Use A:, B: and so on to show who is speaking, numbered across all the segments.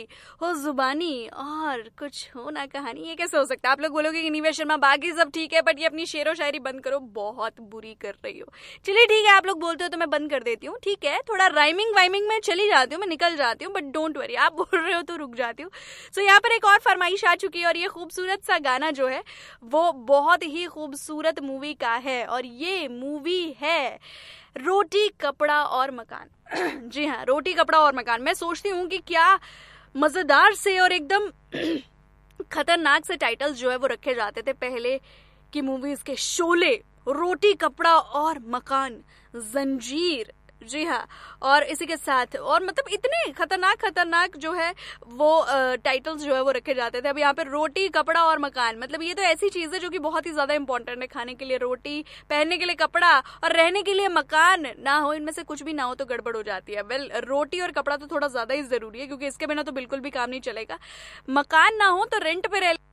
A: हो जुबानी और कुछ हो ना कहानी। ये कैसे हो सकता है? आप लोग बोलोगे कि नीवे शर्मा बाकी सब ठीक है, बट ये अपनी शेरो शायरी बंद करो, बहुत बुरी कर रही हो। चलिए ठीक है, आप लोग बोलते हो तो मैं बंद कर देती हूँ, ठीक है। थोड़ा राइमिंग वाइमिंग में चली जाती हूँ, मैं निकल जाती हूँ, बट डोंट वरी, आप बोल रहे हो तो रुक जाती हूँ। सो यहाँ पर एक और फरमाइश आ चुकी है, और ये खूबसूरत सा गाना जो है वो बहुत ही खूबसूरत मूवी का है, और ये मूवी है रोटी कपड़ा और मकान। जी हाँ, रोटी कपड़ा और मकान। मैं सोचती हूँ कि क्या मजेदार से और एकदम खतरनाक से टाइटल्स जो है वो रखे जाते थे पहले की मूवीज के। शोले, रोटी कपड़ा और मकान, जंजीर, जी हाँ, और इसी के साथ और मतलब इतने खतरनाक जो है वो टाइटल्स जो है वो रखे जाते थे। अब यहाँ पे रोटी कपड़ा और मकान, मतलब ये तो ऐसी चीज है जो कि बहुत ही ज्यादा इंपॉर्टेंट है। खाने के लिए रोटी, पहनने के लिए कपड़ा और रहने के लिए मकान ना हो, इनमें से कुछ भी ना हो तो गड़बड़ हो जाती है। वेल, रोटी और कपड़ा तो थोड़ा ज्यादा ही जरूरी है, क्योंकि इसके बिना तो बिल्कुल भी काम नहीं चलेगा। मकान ना हो तो रेंट पे रह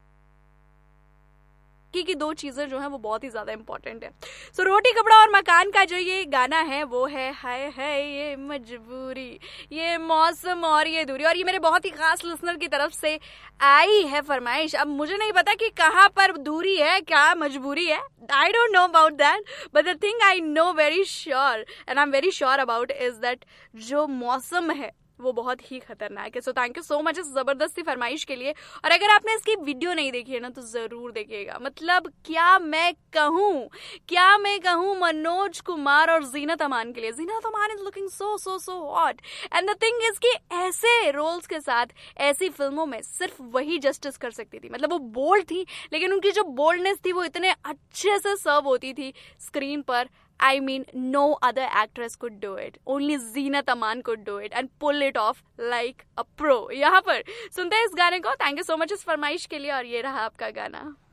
A: की दो चीजें जो है वो बहुत ही ज्यादा इंपॉर्टेंट है। सो रोटी कपड़ा और मकान का जो ये गाना है वो है हाय हाय ये मजबूरी, ये मौसम और ये दूरी। और ये मेरे बहुत ही खास लिसनर की तरफ से आई है फरमाइश। अब मुझे नहीं पता कि कहाँ पर दूरी है, क्या मजबूरी है, I don't know about that, but the thing I know very sure and I am very sure about is that जो मौसम है वो बहुत ही खतरनाक है। So thank you so much इस जबरदस्ती फरमाइश के लिए। और अगर आपने इसकी वीडियो नहीं देखी है ना तो जरूर देखिएगा। मतलब क्या मैं कहूँ मनोज कुमार और जीनत अमान के लिए। Zeenat Aman is looking so hot, and the thing is कि ऐसे रोल्स के साथ ऐसी फिल्मों में सिर्फ वही जस्टिस कर सकती थी। मतलब वो बोल्ड थी, लेकिन उनकी जो बोल्डनेस थी वो इतने अच्छे से सर्व होती थी स्क्रीन पर। I mean, no other actress could do it. Only Zeenat Aman could do it and pull it off like a pro. यहाँ पर सुनते हैं इस गाने को। थैंक यू सो मच इस फरमाइश के लिए, और ये रहा आपका गाना।